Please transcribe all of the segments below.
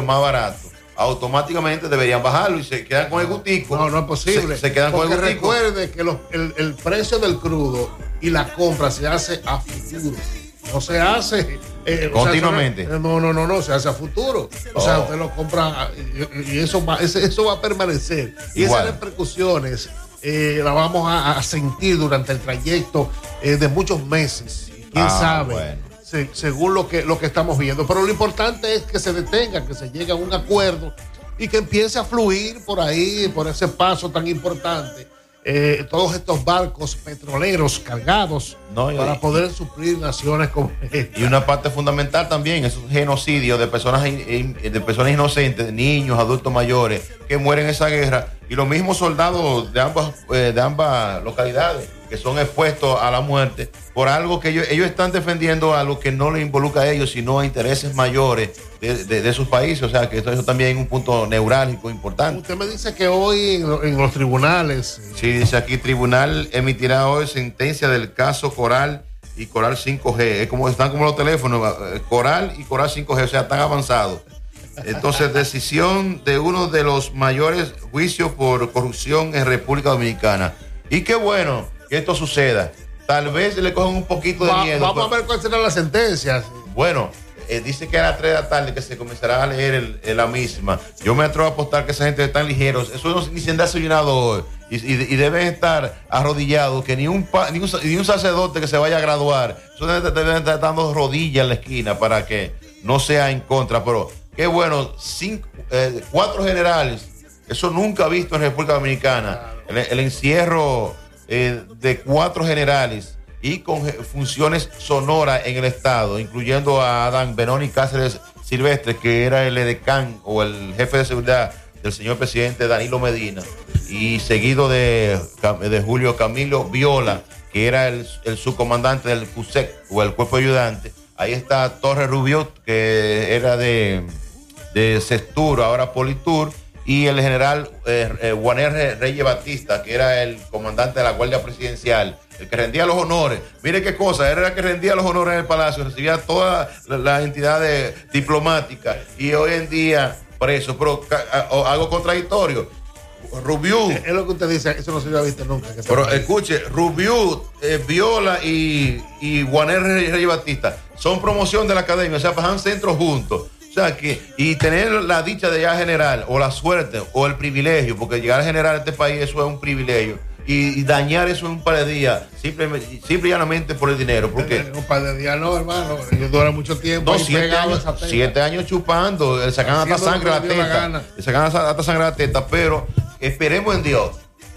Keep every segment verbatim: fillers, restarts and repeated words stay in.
más barato, automáticamente deberían bajarlo y se quedan con el gustico. No, no es posible. Se, se quedan Porque con el gustico. recuerde que los, el, el precio del crudo y la compra se hace a futuro. No se hace eh, continuamente. O sea, no, no, no, no, se hace a futuro. O oh. sea, usted lo compra y, y eso, va, eso va a permanecer. Y Igual. esas repercusiones eh, las vamos a, a sentir durante el trayecto eh, de muchos meses. ¿Quién ah, sabe? Bueno. Se, según lo que, lo que estamos viendo. Pero lo importante es que se detenga, que se llegue a un acuerdo y que empiece a fluir por ahí, por ese paso tan importante. Eh, todos estos barcos petroleros cargados no, y, para poder suplir naciones como esta. Y una parte fundamental también es un genocidio de personas, de personas inocentes, niños, adultos mayores, que mueren en esa guerra. Y los mismos soldados de ambas, eh, de ambas localidades que son expuestos a la muerte por algo que ellos, ellos están defendiendo, algo que no les involucra a ellos, sino a intereses mayores de, de, de sus países. O sea, que esto, eso también es un punto neurálgico importante. Usted me dice que hoy en, en los tribunales... Sí, dice aquí, tribunal emitirá hoy sentencia del caso Coral y Coral cinco G. Es como están como los teléfonos, Coral y Coral cinco G, o sea, están avanzados. Entonces, decisión de uno de los mayores juicios por corrupción en República Dominicana. Y qué bueno que esto suceda. Tal vez le cojan un poquito de Va, miedo. Vamos pero... a ver cuál será la sentencia. Bueno, eh, dice que a las tres de la tarde que se comenzará a leer el, el, la misma. Yo me atrevo a apostar que esa gente es tan ligeros. Eso no, ni se han desayunado hoy. Y, y, y deben estar arrodillados, que ni un, ni, un, ni un sacerdote que se vaya a graduar. Eso deben, deben estar dando rodillas en la esquina para que no sea en contra. Pero qué bueno, cinco, eh, cuatro generales. Eso nunca visto en República Dominicana. El, el encierro eh, de cuatro generales y con funciones sonoras en el Estado, incluyendo a Adán Benoni Cáceres Silvestre, que era el edecán o el jefe de seguridad del señor presidente Danilo Medina, y seguido de, de Julio Camilo Viola, que era el, el subcomandante del C U S E C o el cuerpo ayudante. Ahí está Torres Rubiot, que era de, de Cestur, ahora Politur, y el general eh, eh, Juaner Reyes Batista, que era el comandante de la Guardia Presidencial, el que rendía los honores. Mire qué cosa, era el que rendía los honores en el Palacio, recibía todas las la entidades diplomáticas y hoy en día preso, pero algo contradictorio. Rubiú. Es lo que usted dice, eso no se había visto nunca. Pero escuche, Rubiú, eh, Viola y, y Juaner Reyes Batista son promoción de la academia, o sea, pasan centros juntos. O sea, que, y tener la dicha de llegar a general, o la suerte, o el privilegio, porque llegar a general a este país, eso es un privilegio. Y, y dañar eso en un par de días, simple, simple y llanamente por el dinero. Porque en un par de días no, hermano, ellos duran mucho tiempo. No, siete años, siete años chupando, le sacan hasta sangre a la teta, le sacan hasta sangre a la teta, pero esperemos en Dios,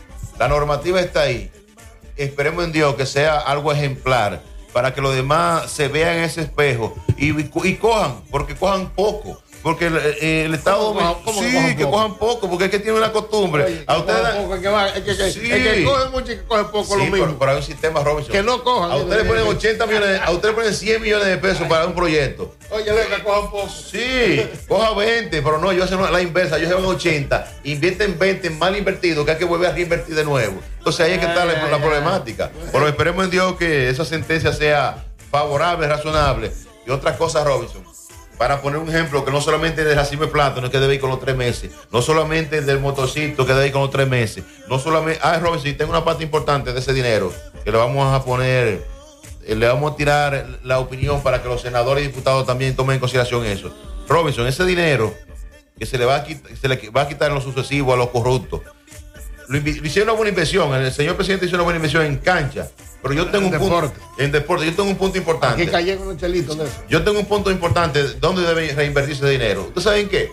la normativa está ahí, esperemos en Dios que sea algo ejemplar, para que los demás se vean en ese espejo y, y, y cojan, porque cojan poco. Porque el, el Estado... ¿Cómo, cómo sí, cojan que poco? cojan poco, porque es que tiene una costumbre. Oye, a ustedes... Poco, es que, va, es que, que, sí. es que cogen mucho y que cogen poco, sí, lo mismo. Pero, pero hay un sistema, Robinson. Que no cojan. A ustedes le ponen ochenta millones, a ustedes le ponen cien millones de pesos para un proyecto. Oye, venga, cojan poco. Sí, coja veinte, pero no, yo hacen la inversa, ellos llevan ochenta, invierten veinte mal invertido, que hay que volver a reinvertir de nuevo. Entonces ahí es que está la, la problemática. Pero esperemos en Dios que esa sentencia sea favorable, razonable. Y otra cosa, Robinson, para poner un ejemplo, que no solamente del racimo de plátano que debe ir con los tres meses, no solamente del motorcito que debe ir con los tres meses, no solamente, ah, Robinson, tengo una parte importante de ese dinero que le vamos a poner, eh, le vamos a tirar la opinión para que los senadores y diputados también tomen en consideración eso. Robinson, ese dinero que se le va a quitar, se le va a quitar en lo sucesivo a los corruptos, lo, lo hicieron una buena inversión, el señor presidente hizo una buena inversión en cancha. Pero yo tengo en un deporte. punto en deporte, yo tengo un punto importante. Aquí cayeron unos chelitos de eso. Yo tengo un punto importante, ¿dónde debe reinvertirse ese dinero? ¿Ustedes saben qué?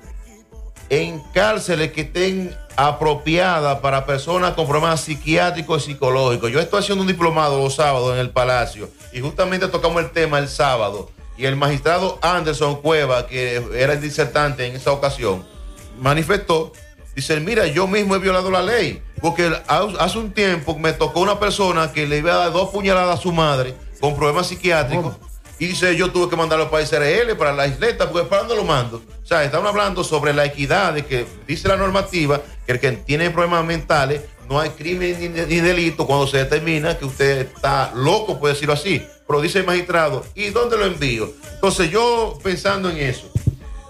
En cárceles que estén apropiadas para personas con problemas psiquiátricos y psicológicos. Yo estoy haciendo un diplomado los sábados en el Palacio y justamente tocamos el tema el sábado y el magistrado Anderson Cueva, que era el disertante en esa ocasión, manifestó. Dice, mira, yo mismo he violado la ley, porque hace un tiempo me tocó una persona que le iba a dar dos puñaladas a su madre con problemas psiquiátricos. ¿Cómo? Y dice, yo tuve que mandarlo para I C R L, para la isleta, porque ¿para dónde lo mando? O sea, estamos hablando sobre la equidad, de que dice la normativa que el que tiene problemas mentales no hay crimen ni, ni delito cuando se determina que usted está loco, puede decirlo así. Pero dice el magistrado, ¿y dónde lo envío? Entonces yo pensando en eso,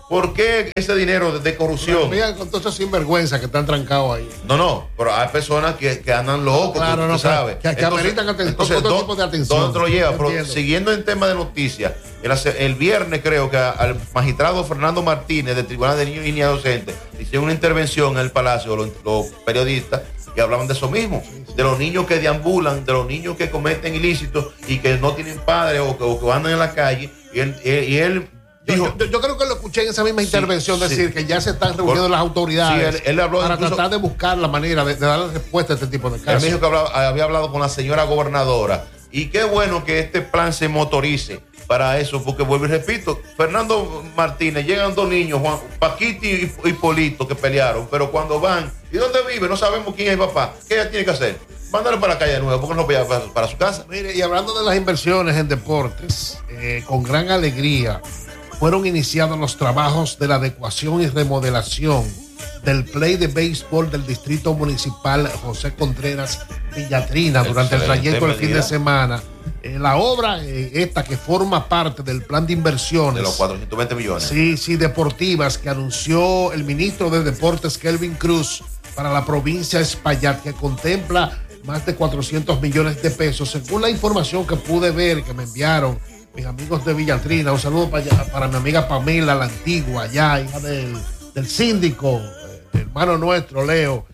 ¿por qué ese dinero de, de corrupción? Mira, con todos esos sinvergüenzas que están trancados ahí. No, no, pero hay personas que, que andan locos, claro, tú, no, tú sabes. Que, que ameritan atención, entonces, otro do, tipo de atención. ¿Dónde lo lleva? Pero entiendo. siguiendo en tema de noticias, el, el viernes creo que al magistrado Fernando Martínez del Tribunal de Niños y Niñas Docentes hicieron una intervención en el Palacio, los, los periodistas, que hablaban de eso mismo, sí, sí. de los niños que deambulan, de los niños que cometen ilícitos y que no tienen padre o que, o que andan en la calle. Y él, y, y él dijo, yo, yo, yo creo que lo escuché en esa misma sí, intervención decir sí. que ya se están reuniendo Por, las autoridades sí, él, él habló para incluso, tratar de buscar la manera de, de darle respuesta a este tipo de casos. Él me dijo que hablaba, había hablado con la señora gobernadora y qué bueno que este plan se motorice para eso, porque vuelvo y repito, Fernando Martínez, llegan dos niños, Juan Paquiti y Hipólito, que pelearon, pero cuando van, ¿y dónde vive? No sabemos quién es el papá. ¿Qué ella tiene que hacer? Mándalo para la calle de nuevo, porque no para, para, para su casa. Mire, y hablando de las inversiones en deportes, eh, con gran alegría fueron iniciados los trabajos de la adecuación y remodelación del play de béisbol del Distrito Municipal José Contreras Villatrina durante Excelente, el trayecto del fin de semana. Eh, la obra eh, esta que forma parte del plan de inversiones de los cuatrocientos veinte millones sí, sí, deportivas que anunció el ministro de Deportes Kelvin Cruz para la provincia de Espaillat, que contempla más de cuatrocientos millones de pesos, según la información que pude ver que me enviaron mis amigos de Villatrina. Un saludo para, para mi amiga Pamela la Antigua, allá, hija del, del síndico, eh, hermano nuestro Leo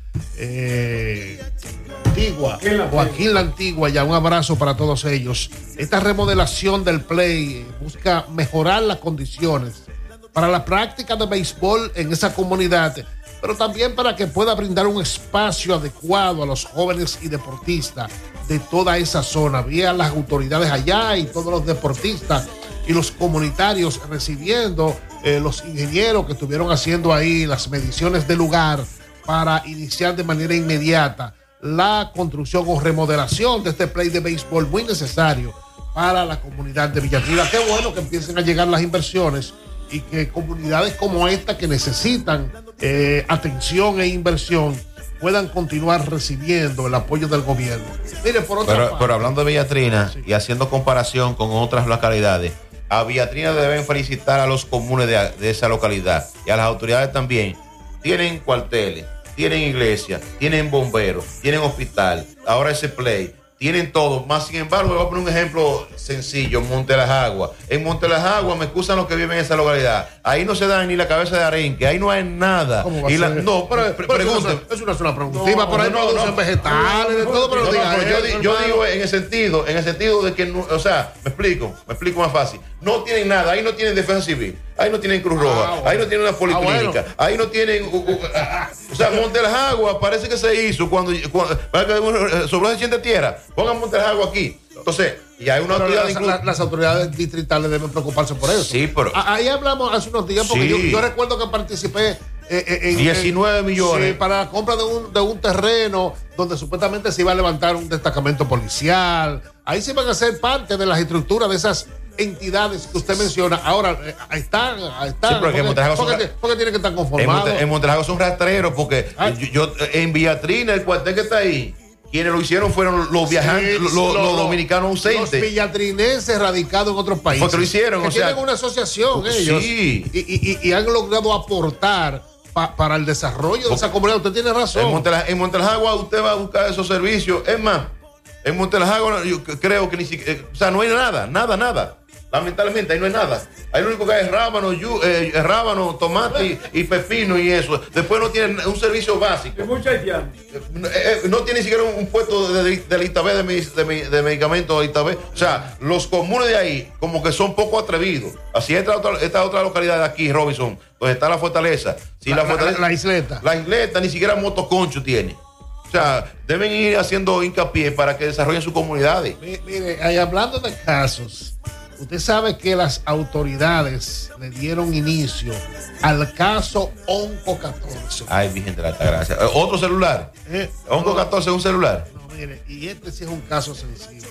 eh, Antigua, Joaquín la Antigua, ya un abrazo para todos ellos. Esta remodelación del play busca mejorar las condiciones para la práctica de béisbol en esa comunidad, pero también para que pueda brindar un espacio adecuado a los jóvenes y deportistas de toda esa zona. Vía las autoridades allá y todos los deportistas y los comunitarios recibiendo eh, los ingenieros que estuvieron haciendo ahí las mediciones del lugar para iniciar de manera inmediata la construcción o remodelación de este play de béisbol muy necesario para la comunidad de Villatrina. Qué bueno que empiecen a llegar las inversiones y que comunidades como esta que necesitan eh, atención e inversión puedan continuar recibiendo el apoyo del gobierno. Mire, por otra pero, parte, pero hablando de Villatrina sí. y haciendo comparación con otras localidades, a Villatrina deben felicitar a los comunes de, de esa localidad y a las autoridades también. Tienen cuarteles, tienen iglesia, tienen bomberos, tienen hospital, ahora ese play, tienen todo. Más sin embargo, le voy a poner un ejemplo sencillo, Monte Las Aguas. En Monte Las Aguas, me excusan los que viven en esa localidad, ahí no se dan ni la cabeza de arenque, ahí no hay nada. Y la, no, pero, pero pregunte. Es una zona productiva, no, por ahí no, producen no, vegetales, de todo, pero, no, diga, no, pero yo, yo digo en el sentido, en el sentido de que, no, o sea, me explico, me explico más fácil. No tienen nada, ahí no tienen defensa civil, ahí no tienen Cruz Roja, ah, bueno. ahí no tienen una policlínica, ah, bueno. ahí no tienen, uh, uh, o sea, Monte Las Aguas parece que se hizo cuando, cuando para que uno sobró de tierra, pongan Monte Las Aguas aquí. Entonces, y hay una autoridad las, inclu- las autoridades distritales deben preocuparse por eso. Sí, pero ahí hablamos hace unos días porque sí. yo, yo recuerdo que participé eh, en diecinueve millones sí, para la compra de un, de un terreno donde supuestamente se iba a levantar un destacamento policial. Ahí se van a ser parte de las estructuras de esas entidades que usted menciona. Ahora eh, están, están sí, porque, porque, porque, porque, porque tienen que estar conformados. En, Monte, en Montelagos son rastreros porque yo, yo en Villatrina, el cuartel que está ahí, quienes lo hicieron fueron los viajantes, sí, los, los, los dominicanos ausentes. Los villatrinenses radicados en otros países. Porque lo hicieron, que o tienen sea, una asociación ellos. Sí. Y, y, y, y han logrado aportar pa, para el desarrollo de esa comunidad. Usted tiene razón. En Monte, en Monte Las Aguas usted va a buscar esos servicios. Es más, en Monte Las Aguas yo creo que ni siquiera, o sea, no hay nada, nada, nada. Lamentablemente ahí no hay nada. Ahí lo único que hay es rábano, yu, eh, rábano, tomate y, y pepino y eso. Después no tienen un servicio básico. Mucho haitiano. Eh, eh, no tiene ni siquiera un, un puesto de, de, de Itabé, de, de, de medicamentos de Itabé. O sea, los comunes de ahí como que son poco atrevidos. Así esta otra, esta otra localidad de aquí, Robinson, donde está la fortaleza. Si la, la, fortaleza la, la isleta. La isleta ni siquiera motoconcho tiene. O sea, deben ir haciendo hincapié para que desarrollen sus comunidades. Mire, ahí hablando de casos, usted sabe que las autoridades le dieron inicio al caso Onco catorce. Ay, Virgen de la Altagracia. ¿Otro celular? ¿Eh? ¿Onco catorce es un celular? No, mire, y este sí es un caso sensible.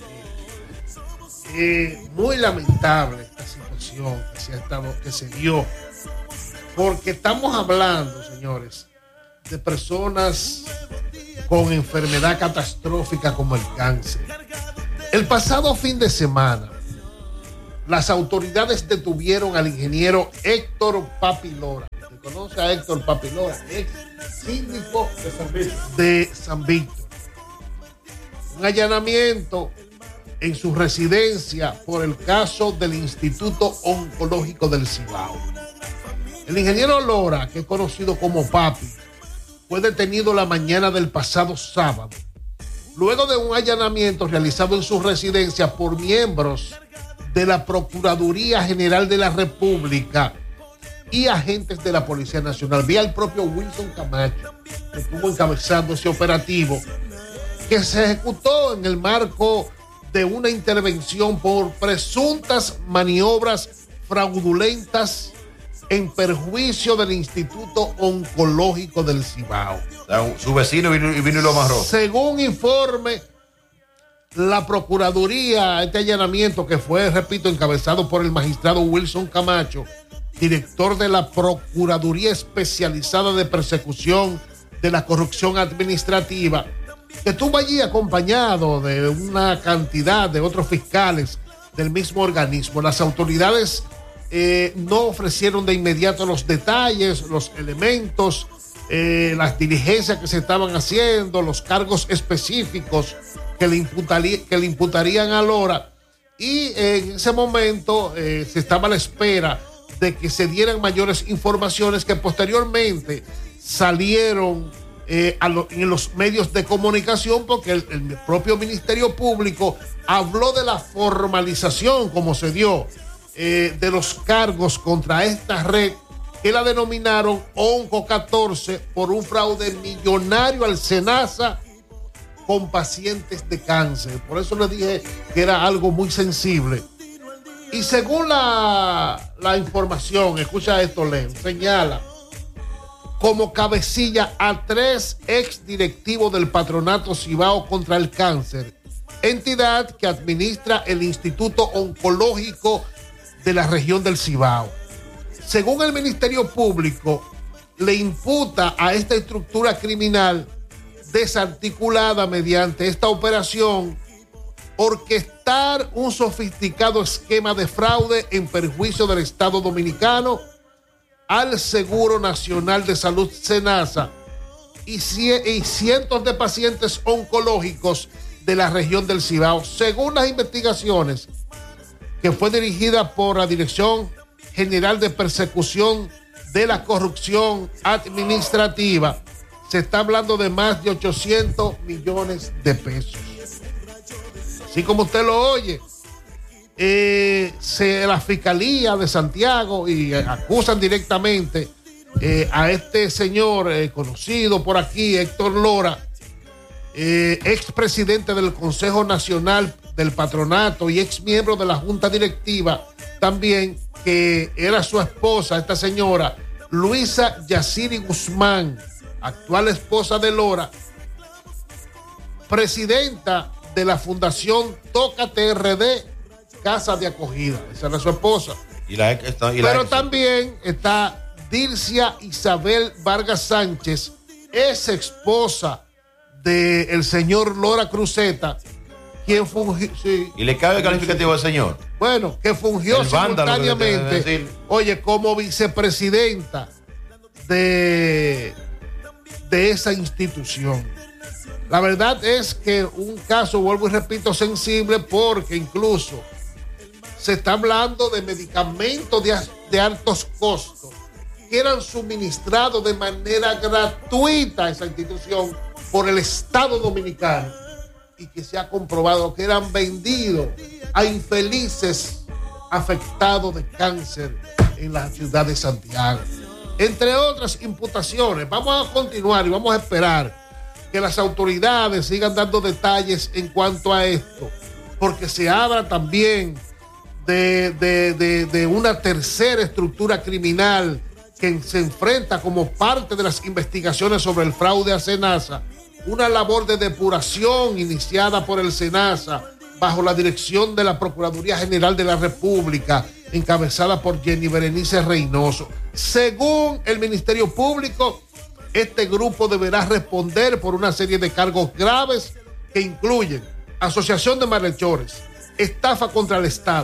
Eh, muy lamentable esta situación que se, ha estado, que se dio, porque estamos hablando, señores, de personas con enfermedad catastrófica como el cáncer. El pasado fin de semana, las autoridades detuvieron al ingeniero Héctor Papi Lora. ¿Se conoce a Héctor Papi Lora? Ex síndico de San Víctor. De San Víctor. Un allanamiento en su residencia por el caso del Instituto Oncológico del Cibao. El ingeniero Lora, que es conocido como Papi, fue detenido la mañana del pasado sábado, luego de un allanamiento realizado en su residencia por miembros de la Procuraduría General de la República y agentes de la Policía Nacional. Vi al propio Wilson Camacho, que estuvo encabezando ese operativo, que se ejecutó en el marco de una intervención por presuntas maniobras fraudulentas en perjuicio del Instituto Oncológico del Cibao. Su vecino vino, vino y lo amarró. Según informe, la Procuraduría, este allanamiento que fue, repito, encabezado por el magistrado Wilson Camacho, director de la Procuraduría Especializada de Persecución de la Corrupción Administrativa, que estuvo allí acompañado de una cantidad de otros fiscales del mismo organismo. Las autoridades eh, no ofrecieron de inmediato los detalles, los elementos, eh, las diligencias que se estaban haciendo, los cargos específicos que le, imputaría, que le imputarían a Lora, y en ese momento eh, se estaba a la espera de que se dieran mayores informaciones que posteriormente salieron eh, a lo, en los medios de comunicación, porque el, el propio Ministerio Público habló de la formalización, como se dio, eh, de los cargos contra esta red que la denominaron Onco catorce por un fraude millonario al SENASA con pacientes de cáncer. Por eso les dije que era algo muy sensible. Y según la, la información, escucha esto, Leo, señala como cabecilla a tres ex directivos del Patronato Cibao contra el Cáncer, entidad que administra el Instituto Oncológico de la región del Cibao. Según el Ministerio Público, le imputa a esta estructura criminal desarticulada mediante esta operación orquestar un sofisticado esquema de fraude en perjuicio del Estado Dominicano, al Seguro Nacional de Salud SENASA y, y cientos de pacientes oncológicos de la región del Cibao. Según las investigaciones que fue dirigida por la Dirección General de Persecución de la Corrupción Administrativa, se está hablando de más de ochocientos millones de pesos. Así como usted lo oye, eh, se, la Fiscalía de Santiago y eh, acusan directamente eh, a este señor eh, conocido por aquí, Héctor Lora, eh, expresidente del Consejo Nacional del Patronato y ex miembro de la Junta Directiva, también, que era su esposa, esta señora, Luisa Yaciri Guzmán, actual esposa de Lora, presidenta de la Fundación Tócate R D, Casa de Acogida. Esa era su esposa. Y la, esta, y la Pero ex. también está Dircia Isabel Vargas Sánchez, ex esposa del señor Lora Cruzeta, quien fungió. Sí, y le cabe el calificativo al señor. Bueno, que fungió el vándalo, simultáneamente, que oye, como vicepresidenta de, de esa institución. La verdad es que un caso, vuelvo y repito, sensible, porque incluso se está hablando de medicamentos de, de altos costos que eran suministrados de manera gratuita a esa institución por el Estado Dominicano, y que se ha comprobado que eran vendidos a infelices afectados de cáncer en la ciudad de Santiago, entre otras imputaciones. Vamos a continuar y vamos a esperar que las autoridades sigan dando detalles en cuanto a esto, porque se habla también de, de, de, de una tercera estructura criminal que se enfrenta como parte de las investigaciones sobre el fraude a SENASA, una labor de depuración iniciada por el SENASA bajo la dirección de la Procuraduría General de la República, encabezada por Jenny Berenice Reynoso. Según el Ministerio Público, este grupo deberá responder por una serie de cargos graves que incluyen asociación de malhechores, estafa contra el Estado,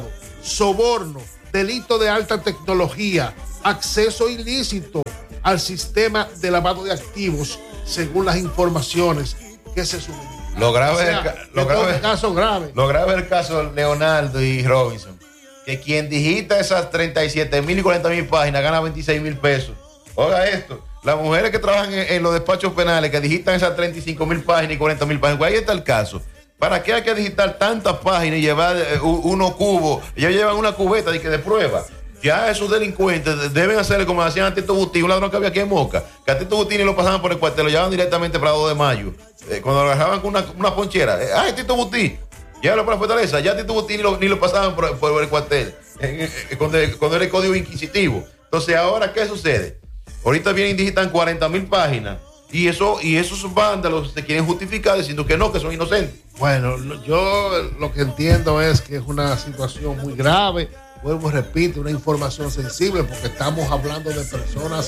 soborno, delito de alta tecnología, acceso ilícito al sistema de lavado de activos, según las informaciones que se suministran. Lo grave, o sea, es, lo, grave, caso grave. lo grave es el caso de Leonardo y Robinson, que quien digita esas treinta y siete mil y cuarenta mil páginas gana veintiséis mil pesos. Oiga esto, las mujeres que trabajan en, en los despachos penales que digitan esas treinta y cinco mil páginas y cuarenta mil páginas, pues ahí está el caso. ¿Para qué hay que digitar tantas páginas y llevar eh, unos cubos? Ellos llevan una cubeta de, que de prueba. Ya esos delincuentes deben hacerle como hacían a Tito Butín, un ladrón que había aquí en Moca, que a Tito Butín lo pasaban por el cuartel, lo llevaban directamente para dos de mayo. Eh, cuando lo agarraban con una, una ponchera, eh, ¡ay, Tito Butín! Llévalo para la fortaleza, ya Tito Butín ni lo, ni lo pasaban por, por el cuartel, eh, eh, cuando, cuando era el código inquisitivo. Entonces, ¿ahora qué sucede? Ahorita vienen y digitan cuarenta mil páginas y eso y esos vándalos se quieren justificar diciendo que no, que son inocentes. Bueno, yo lo que entiendo es que es una situación muy grave. Vuelvo y repito, una información sensible porque estamos hablando de personas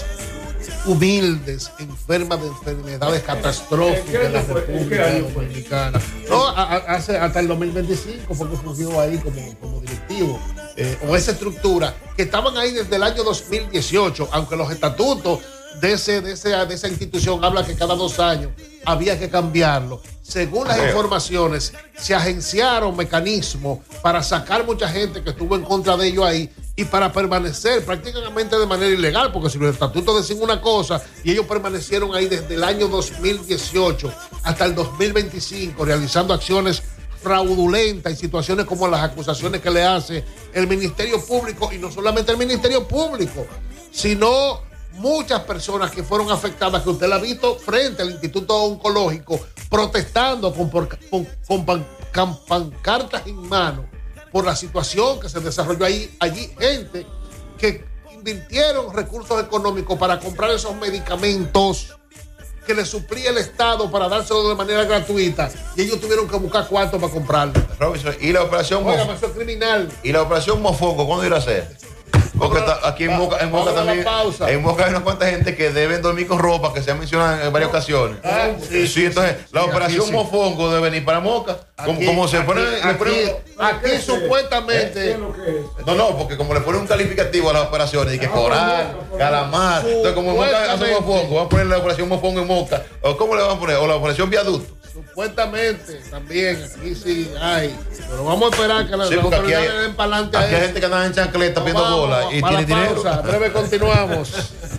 humildes, enfermas de enfermedades catastróficas en la República Dominicana. No, a, a, hace, hasta el dos mil veinticinco fue que surgió ahí como, como directivo, eh, o esa estructura, que estaban ahí desde el año dos mil dieciocho, aunque los estatutos de, ese, de, ese, de esa institución hablan que cada dos años había que cambiarlo. Según las informaciones, se agenciaron mecanismos para sacar mucha gente que estuvo en contra de ellos ahí y para permanecer prácticamente de manera ilegal, porque si los estatutos decían una cosa y ellos permanecieron ahí desde el año dos mil dieciocho hasta el dos mil veinticinco realizando acciones fraudulentas y situaciones como las acusaciones que le hace el Ministerio Público, y no solamente el Ministerio Público, sino muchas personas que fueron afectadas, que usted la ha visto frente al Instituto Oncológico protestando con, por, con, con pan, con pancartas en mano por la situación que se desarrolló ahí, allí, gente que invirtieron recursos económicos para comprar esos medicamentos que le suplía el Estado para dárselo de manera gratuita, y ellos tuvieron que buscar cuarto para comprarlo. Robinson, y la operación Oiga, eso es criminal. Y la operación Mofongo, ¿cuándo irá a ser? Porque está, aquí en Moca, en Moca también, en Moca hay una cuanta gente que deben dormir con ropa, que se ha mencionado en varias ocasiones. Ah, sí, sí, entonces sí, la sí, operación sí. Mofongo debe venir para Moca. Aquí, como, como se aquí, pone, aquí, le ponen, aquí, aquí supuestamente. ¿Eh? No, no, porque como le ponen un calificativo a las operaciones, y que coral, calamar. Entonces, como en Moca hace Mofongo, van a poner la operación Mofongo en Moca. ¿O cómo le van a poner? O la operación Viaducto. Supuestamente, también, aquí sí hay. Pero vamos a esperar que las sí, autoridades den para adelante. Aquí hay gente que anda en chancleta pidiendo bola y tiene dinero. En breve continuamos.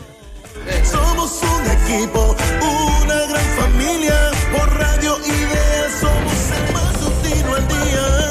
Somos un equipo, una gran familia. Por Radio Ideas somos el más útil al día.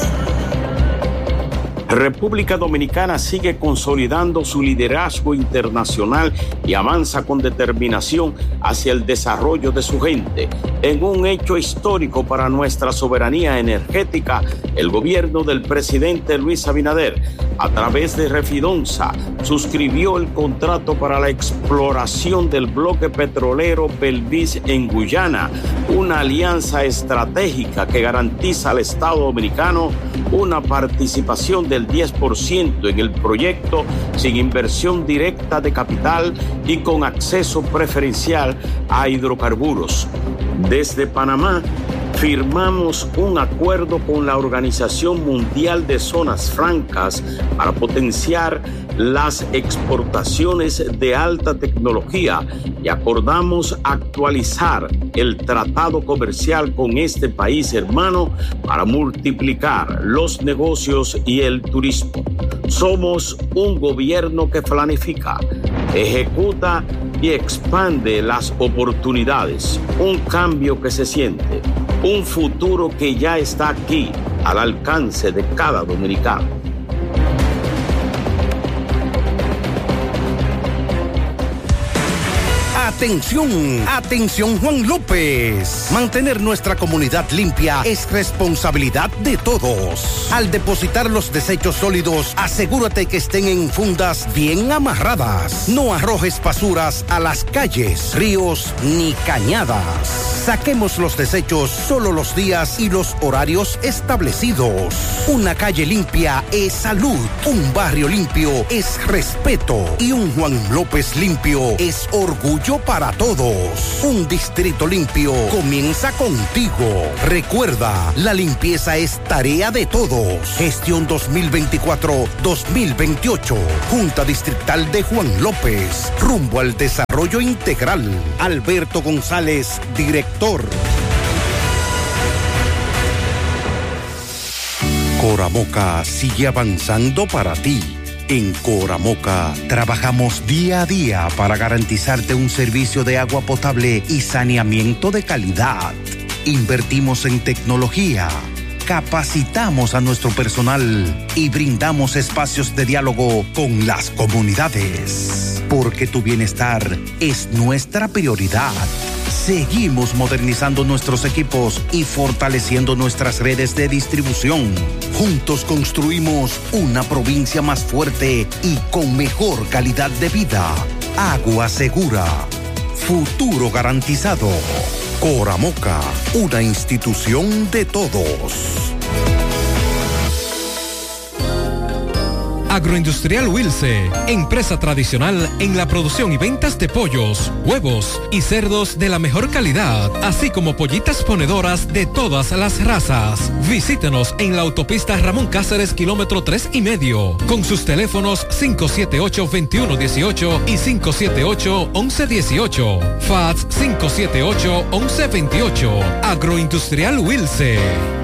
República Dominicana sigue consolidando su liderazgo internacional y avanza con determinación hacia el desarrollo de su gente. En un hecho histórico para nuestra soberanía energética, el gobierno del presidente Luis Abinader, a través de Refidonza, suscribió el contrato para la exploración del bloque petrolero Belvis en Guyana, una alianza estratégica que garantiza al Estado dominicano una participación del diez por ciento en el proyecto sin inversión directa de capital y con acceso preferencial a hidrocarburos. Desde Panamá, firmamos un acuerdo con la Organización Mundial de Zonas Francas para potenciar las exportaciones de alta tecnología y acordamos actualizar el tratado comercial con este país hermano para multiplicar los negocios y el turismo. Somos un gobierno que planifica, ejecuta y expande las oportunidades, un cambio que se siente, un futuro que ya está aquí, al alcance de cada dominicano. Atención, atención Juan López. Mantener nuestra comunidad limpia es responsabilidad de todos. Al depositar los desechos sólidos, asegúrate que estén en fundas bien amarradas. No arrojes basuras a las calles, ríos ni cañadas. Saquemos los desechos solo los días y los horarios establecidos. Una calle limpia es salud, un barrio limpio es respeto y un Juan López limpio es orgullo limpio para todos. Un distrito limpio comienza contigo. Recuerda, la limpieza es tarea de todos. Gestión dos mil veinticuatro dos mil veintiocho. Junta Distrital de Juan López. Rumbo al desarrollo integral. Alberto González, director. Coramoca sigue avanzando para ti. En Coramoca trabajamos día a día para garantizarte un servicio de agua potable y saneamiento de calidad. Invertimos en tecnología, capacitamos a nuestro personal y brindamos espacios de diálogo con las comunidades. Porque tu bienestar es nuestra prioridad. Seguimos modernizando nuestros equipos y fortaleciendo nuestras redes de distribución. Juntos construimos una provincia más fuerte y con mejor calidad de vida. Agua segura. Futuro garantizado. Coramoca, una institución de todos. Agroindustrial Wilce, empresa tradicional en la producción y ventas de pollos, huevos y cerdos de la mejor calidad, así como pollitas ponedoras de todas las razas. Visítenos en la autopista Ramón Cáceres, kilómetro tres y medio, con sus teléfonos cinco siete ocho, dos uno uno ocho y cinco siete ocho, once dieciocho. Fax cinco siete ocho, once veintiocho. Agroindustrial Wilce.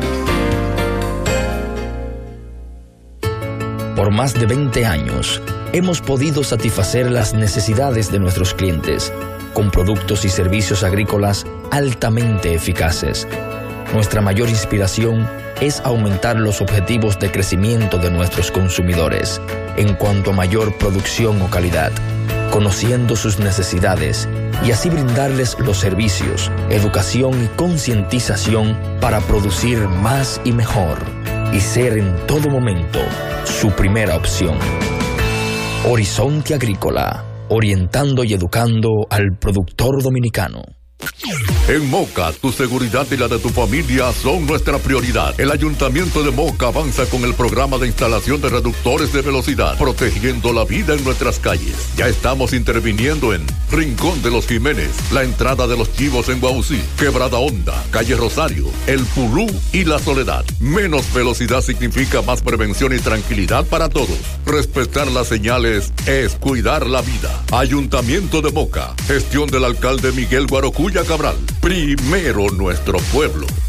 Por más de veinte años, hemos podido satisfacer las necesidades de nuestros clientes con productos y servicios agrícolas altamente eficaces. Nuestra mayor inspiración es aumentar los objetivos de crecimiento de nuestros consumidores en cuanto a mayor producción o calidad, conociendo sus necesidades y así brindarles los servicios, educación y concientización para producir más y mejor y ser en todo momento su primera opción. Horizonte Agrícola, orientando y educando al productor dominicano. En Moca, tu seguridad y la de tu familia son nuestra prioridad. El Ayuntamiento de Moca avanza con el programa de instalación de reductores de velocidad, protegiendo la vida en nuestras calles. Ya estamos interviniendo en Rincón de los Jiménez, la entrada de los Chivos en Guausí, Quebrada Honda, Calle Rosario, El Pulú y La Soledad. Menos velocidad significa más prevención y tranquilidad para todos. Respetar las señales es cuidar la vida. Ayuntamiento de Moca, gestión del alcalde Miguel Guarocuya Cabral. Primero nuestro pueblo.